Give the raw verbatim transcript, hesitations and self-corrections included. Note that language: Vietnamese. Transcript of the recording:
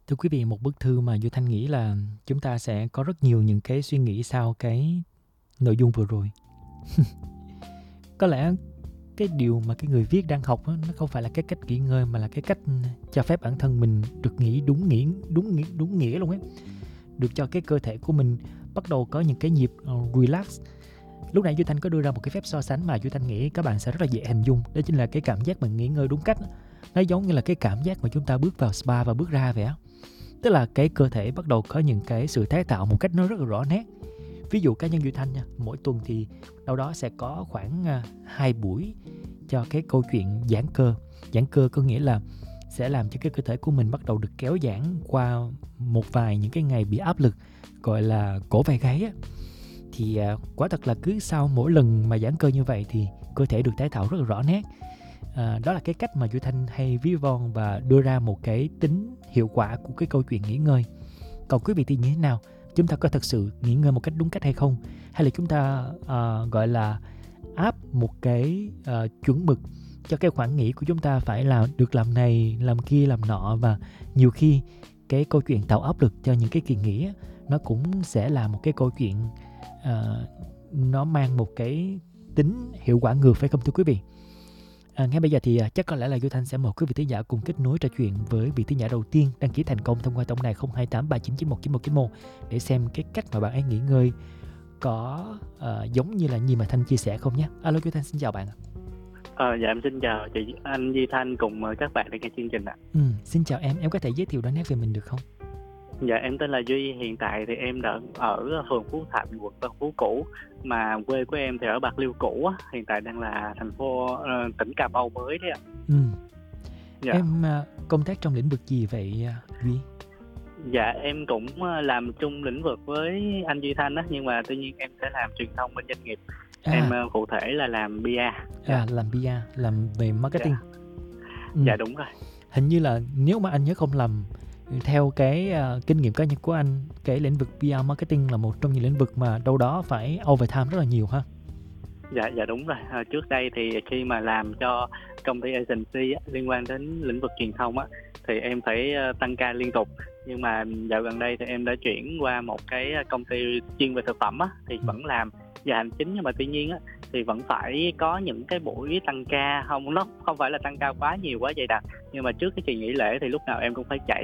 Thưa quý vị, một bức thư mà Duy Thanh nghĩ là chúng ta sẽ có rất nhiều những cái suy nghĩ sau cái nội dung vừa rồi. Có lẽ cái điều mà cái người viết đang học á, nó không phải là cái cách nghỉ ngơi mà là cái cách cho phép bản thân mình được nghĩ đúng nghĩa, đúng nghĩa, đúng nghĩa luôn ấy. Được cho cái cơ thể của mình bắt đầu có những cái nhịp uh, relax. Lúc nãy Duy Thanh có đưa ra một cái phép so sánh mà Duy Thanh nghĩ các bạn sẽ rất là dễ hình dung. Đó chính là cái cảm giác mình nghỉ ngơi đúng cách. Nó giống như là cái cảm giác mà chúng ta bước vào spa và bước ra vậy á. Tức là cái cơ thể bắt đầu có những cái sự tái tạo một cách nó rất là rõ nét. Ví dụ cá nhân Duy Thanh nha, mỗi tuần thì đâu đó sẽ có khoảng hai buổi cho cái câu chuyện giãn cơ. Giãn cơ có nghĩa là sẽ làm cho cái cơ thể của mình bắt đầu được kéo giãn qua một vài những cái ngày bị áp lực, gọi là cổ vai gáy á. Thì à, quả thật là cứ sau mỗi lần mà giãn cơ như vậy thì cơ thể được tái tạo rất là rõ nét. À, đó là cái cách mà Duy Thanh hay ví von và đưa ra một cái tính hiệu quả của cái câu chuyện nghỉ ngơi. Còn quý vị thì như thế nào? Chúng ta có thật sự nghỉ ngơi một cách đúng cách hay không? Hay là chúng ta uh, gọi là áp một cái uh, chuẩn mực cho cái khoản nghỉ của chúng ta phải là được làm này, làm kia, làm nọ, và nhiều khi cái câu chuyện tạo áp lực cho những cái kỳ nghỉ á, nó cũng sẽ là một cái câu chuyện uh, nó mang một cái tính hiệu quả ngược, phải không thưa quý vị? À, ngay bây giờ thì à, chắc có lẽ là Duy Thanh sẽ mời quý vị thính giả cùng kết nối trò chuyện với vị thính giả đầu tiên đăng ký thành công thông qua tổng đài không hai tám ba chín chín một chín một chín một để xem cái cách mà bạn ấy nghỉ ngơi có uh, giống như là Nhi mà Thanh chia sẻ không nhé. Alo Duy Thanh, xin chào bạn ạ. Ờ, dạ em xin chào chị anh Duy Thanh cùng các bạn đang nghe chương trình ạ. Ừ, xin chào em, em có thể giới thiệu đôi nét về mình được không? Dạ em tên là Duy, hiện tại thì em đang ở phường Phú Thạnh, quận Tân Phú cũ, mà quê của em thì ở Bạc Liêu cũ á, hiện tại đang là thành phố uh, tỉnh Cà Mau mới đấy ạ. Ừ. Dạ. Em uh, công tác trong lĩnh vực gì vậy uh, Duy? Dạ em cũng làm chung lĩnh vực với anh Duy Thanh á, nhưng mà tuy nhiên em sẽ làm truyền thông bên doanh nghiệp. À. Em uh, cụ thể là làm pê e rờ. Dạ. À, làm pê e rờ, làm về marketing. Dạ. Ừ. Dạ đúng rồi. Hình như là nếu mà anh nhớ không lầm, theo cái uh, kinh nghiệm cá nhân của anh, cái lĩnh vực pê e rờ marketing là một trong những lĩnh vực mà đâu đó phải overtime rất là nhiều ha. Dạ dạ đúng rồi. À, trước đây thì khi mà làm cho công ty agency á, liên quan đến lĩnh vực truyền thông á, thì em phải uh, tăng ca liên tục. Nhưng mà dạo gần đây thì em đã chuyển qua một cái công ty chuyên về thực phẩm á, thì ừ. vẫn làm giờ hành chính, nhưng mà tuy nhiên á thì vẫn phải có những cái buổi tăng ca, không nó không phải là tăng ca quá nhiều quá dày đặc, nhưng mà trước cái kỳ nghỉ lễ thì lúc nào em cũng phải chạy